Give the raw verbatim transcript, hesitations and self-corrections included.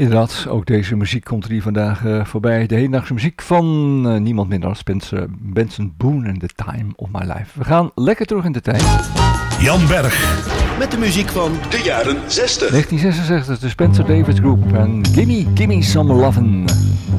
Inderdaad, ook deze muziek komt er hier vandaag uh, voorbij. De hedendaagse muziek van uh, niemand minder dan Spencer Benson Boone en The Time of My Life. We gaan lekker terug in de tijd. Jan Berg met de muziek van de jaren zestig. negentien zesenzestig, de Spencer Davis Group en Gimme, Gimme Some Lovin'.